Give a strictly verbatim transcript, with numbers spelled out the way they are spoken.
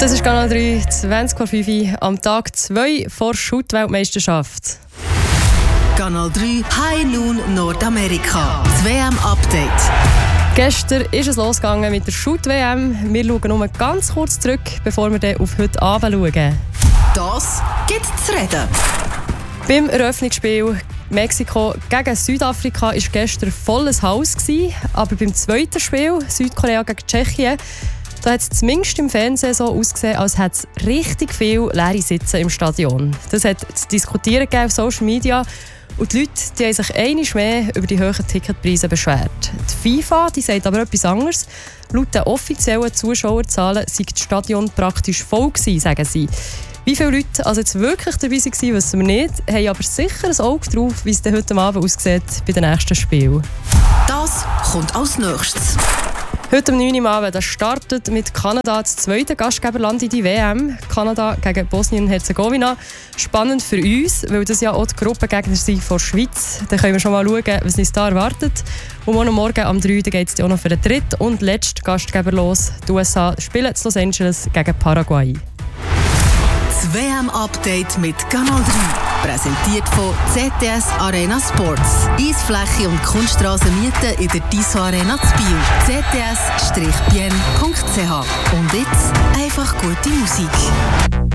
Das ist Kanal drei, zwanzig vor fünf Uhr, am Tag zwei vor Schutt-Weltmeisterschaft. Kanal drei High Noon Nordamerika. Das W M-Update. Gestern ist es losgegangen mit der Shoot-W M. Wir schauen nur ganz kurz zurück, bevor wir dann auf heute Abend schauen. Das gibt zu reden. Beim Eröffnungsspiel Mexiko gegen Südafrika war gestern volles Haus, aber beim zweiten Spiel Südkorea gegen Tschechien, da hat es zumindest im Fernsehen so ausgesehen, als hätte es richtig viel leere Sitze im Stadion. Das hat zu diskutieren gegeben auf Social Media. Und die Leute die haben sich einmal mehr über die hohen Ticketpreise beschwert. Die FIFA die sagt aber etwas anderes. Laut den offiziellen Zuschauerzahlen sei das Stadion praktisch voll gewesen, sagen sie. Wie viele Leute also jetzt wirklich dabei waren, wissen wir nicht, haben aber sicher ein Auge drauf, wie es heute Abend aussieht bei den nächsten Spielen. Das kommt als nächstes. Heute um neun Uhr am Abend das startet mit Kanada das zweite Gastgeberland in die W M. Kanada gegen Bosnien-Herzegowina. Spannend für uns, weil das ja auch die Gruppengegner sind von der Schweiz. Dann können wir schon mal schauen, was uns da erwartet. Und morgen, morgen am drei Uhr geht es auch noch für den dritten und letzten Gastgeber los. Die U S A spielen in Los Angeles gegen Paraguay. Das W M-Update mit Kanal drei. Präsentiert von Z D S Arena Sports. Eisfläche und Kunststraße mieten in der Tissot Arena zu Biel. z d s Bindestrich bien punkt c h. Und jetzt einfach gute Musik.